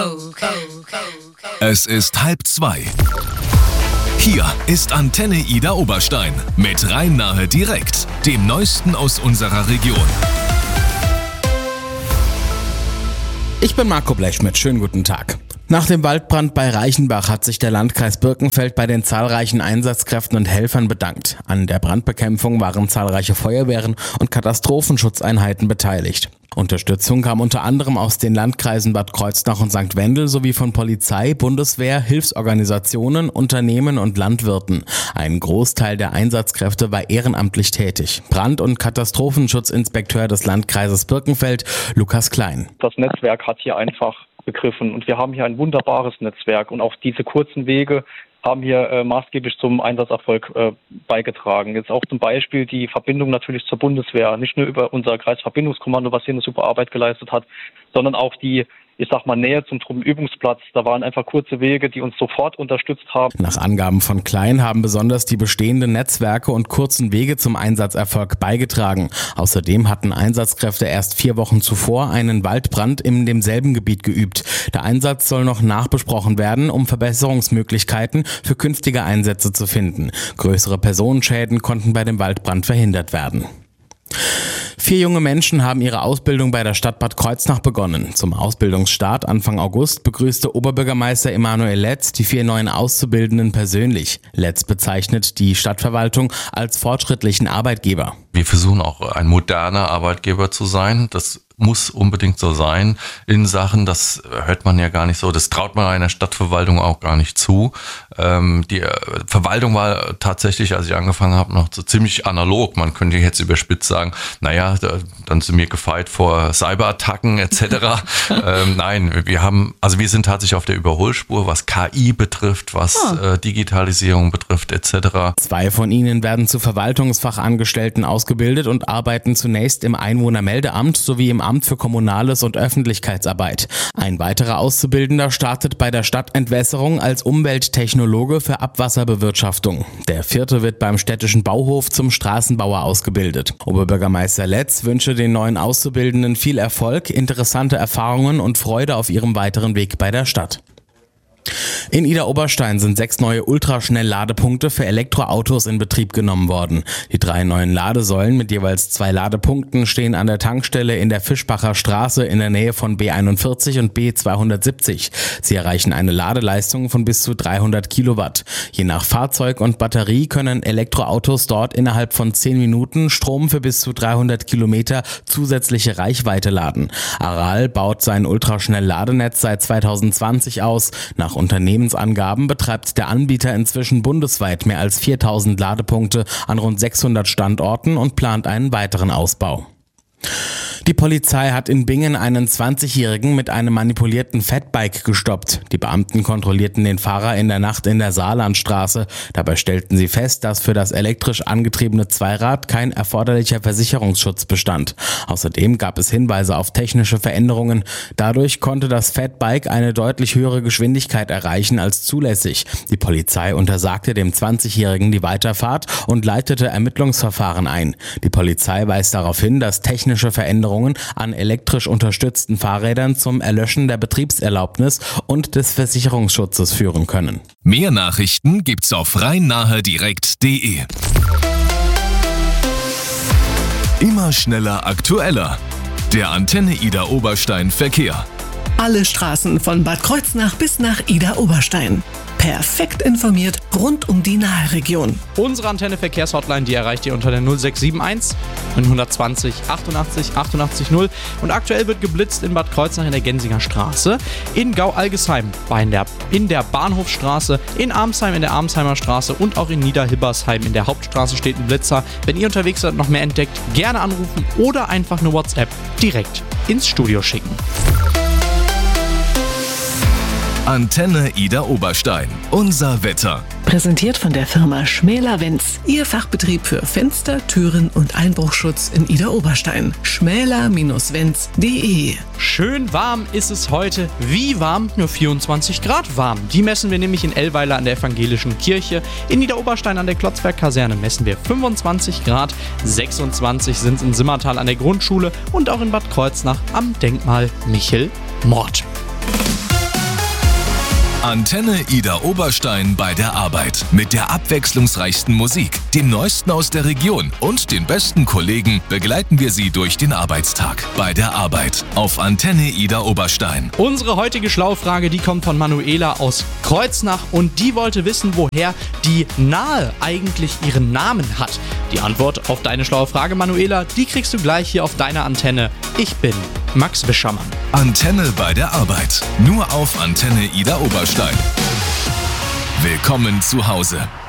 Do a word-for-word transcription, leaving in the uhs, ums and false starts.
Es ist halb zwei. Hier ist Antenne Ida Oberstein mit Rhein-Nahe direkt, dem Neuesten aus unserer Region. Ich bin Marco Blechschmidt, schönen guten Tag. Nach dem Waldbrand bei Reichenbach hat sich der Landkreis Birkenfeld bei den zahlreichen Einsatzkräften und Helfern bedankt. An der Brandbekämpfung waren zahlreiche Feuerwehren und Katastrophenschutzeinheiten beteiligt. Unterstützung kam unter anderem aus den Landkreisen Bad Kreuznach und Sankt Wendel sowie von Polizei, Bundeswehr, Hilfsorganisationen, Unternehmen und Landwirten. Ein Großteil der Einsatzkräfte war ehrenamtlich tätig. Brand- und Katastrophenschutzinspekteur des Landkreises Birkenfeld, Lukas Klein. Das Netzwerk hat hier einfach begriffen und wir haben hier ein wunderbares Netzwerk und auch diese kurzen Wege haben hier äh, maßgeblich zum Einsatzerfolg äh, beigetragen. Jetzt auch zum Beispiel die Verbindung natürlich zur Bundeswehr, nicht nur über unser Kreisverbindungskommando, was hier eine super Arbeit geleistet hat, sondern auch die, ich sag mal, Nähe zum Truppenübungsplatz. Da waren einfach kurze Wege, die uns sofort unterstützt haben. Nach Angaben von Klein haben besonders die bestehenden Netzwerke und kurzen Wege zum Einsatzerfolg beigetragen. Außerdem hatten Einsatzkräfte erst vier Wochen zuvor einen Waldbrand in demselben Gebiet geübt. Der Einsatz soll noch nachbesprochen werden, um Verbesserungsmöglichkeiten für künftige Einsätze zu finden. Größere Personenschäden konnten bei dem Waldbrand verhindert werden. Vier junge Menschen haben ihre Ausbildung bei der Stadt Bad Kreuznach begonnen. Zum Ausbildungsstart Anfang August begrüßte Oberbürgermeister Emanuel Letz die vier neuen Auszubildenden persönlich. Letz bezeichnet die Stadtverwaltung als fortschrittlichen Arbeitgeber. Wir versuchen auch ein moderner Arbeitgeber zu sein. Das muss unbedingt so sein in Sachen, das hört man ja gar nicht so, das traut man einer Stadtverwaltung auch gar nicht zu. Ähm, die Verwaltung war tatsächlich, als ich angefangen habe, noch so ziemlich analog. Man könnte jetzt überspitzt sagen, naja, da, dann sind wir gefeit vor Cyberattacken et cetera. ähm, nein, wir haben, also wir sind tatsächlich auf der Überholspur, was K I betrifft, was oh. äh, Digitalisierung betrifft et cetera. Zwei von ihnen werden zu Verwaltungsfachangestellten ausgebildet und arbeiten zunächst im Einwohnermeldeamt sowie im Amt für Kommunales und Öffentlichkeitsarbeit. Ein weiterer Auszubildender startet bei der Stadtentwässerung als Umwelttechnologe für Abwasserbewirtschaftung. Der vierte wird beim städtischen Bauhof zum Straßenbauer ausgebildet. Oberbürgermeister Letz wünsche den neuen Auszubildenden viel Erfolg, interessante Erfahrungen und Freude auf ihrem weiteren Weg bei der Stadt. In Ida Oberstein sind sechs neue Ultraschnell-Ladepunkte für Elektroautos in Betrieb genommen worden. Die drei neuen Ladesäulen mit jeweils zwei Ladepunkten stehen an der Tankstelle in der Fischbacher Straße in der Nähe von B einundvierzig und B zweihundertsiebzig. Sie erreichen eine Ladeleistung von bis zu dreihundert Kilowatt. Je nach Fahrzeug und Batterie können Elektroautos dort innerhalb von zehn Minuten Strom für bis zu dreihundert Kilometer zusätzliche Reichweite laden. Aral baut sein Ultraschnell-Ladenetz seit zweitausendzwanzig aus. Nach Unternehmensangaben betreibt der Anbieter inzwischen bundesweit mehr als viertausend Ladepunkte an rund sechshundert Standorten und plant einen weiteren Ausbau. Die Polizei hat in Bingen einen zwanzigjährigen mit einem manipulierten Fatbike gestoppt. Die Beamten kontrollierten den Fahrer in der Nacht in der Saarlandstraße. Dabei stellten sie fest, dass für das elektrisch angetriebene Zweirad kein erforderlicher Versicherungsschutz bestand. Außerdem gab es Hinweise auf technische Veränderungen. Dadurch konnte das Fatbike eine deutlich höhere Geschwindigkeit erreichen als zulässig. Die Polizei untersagte dem zwanzigjährigen die Weiterfahrt und leitete Ermittlungsverfahren ein. Die Polizei weist darauf hin, dass technische Veränderungen an elektrisch unterstützten Fahrrädern zum Erlöschen der Betriebserlaubnis und des Versicherungsschutzes führen können. Mehr Nachrichten gibt's auf rhein-nahe direkt punkt de. Immer schneller, aktueller. Der Antenne Ida Oberstein Verkehr. Alle Straßen von Bad Kreuznach bis nach Ida Oberstein. Perfekt informiert rund um die Nahe-Region. Unsere Antenne-Verkehrshotline, die erreicht ihr unter der null sechs sieben eins neunhundertzwanzig achtundachtzig achtundachtzig null. Und aktuell wird geblitzt in Bad Kreuznach in der Gensinger Straße, in Gau-Algesheim in der, in der Bahnhofstraße, in Armsheim in der Armsheimer Straße und auch in Niederhibbersheim in der Hauptstraße steht ein Blitzer. Wenn ihr unterwegs seid und noch mehr entdeckt, gerne anrufen oder einfach eine WhatsApp direkt ins Studio schicken. Antenne Ida Oberstein. Unser Wetter. Präsentiert von der Firma Schmäler-Wenz. Ihr Fachbetrieb für Fenster, Türen und Einbruchschutz in Ida Oberstein. schmäler Bindestrich wenz punkt de. Schön warm ist es heute. Wie warm? Nur vierundzwanzig Grad warm. Die messen wir nämlich in Ellweiler an der Evangelischen Kirche. In Niederoberstein an der Klotzberg-Kaserne messen wir fünfundzwanzig Grad. sechsundzwanzig sind es in Simmertal an der Grundschule und auch in Bad Kreuznach am Denkmal Michel Mord. Antenne Ida Oberstein bei der Arbeit. Mit der abwechslungsreichsten Musik, dem Neuesten aus der Region und den besten Kollegen begleiten wir Sie durch den Arbeitstag. Bei der Arbeit auf Antenne Ida Oberstein. Unsere heutige Schlaufrage, die kommt von Manuela aus Kreuznach und die wollte wissen, woher die Nahe eigentlich ihren Namen hat. Die Antwort auf deine schlaue Frage, Manuela, die kriegst du gleich hier auf deiner Antenne. Ich bin Max Wischermann. Antenne bei der Arbeit. Nur auf Antenne Ida Oberstein. Willkommen zu Hause.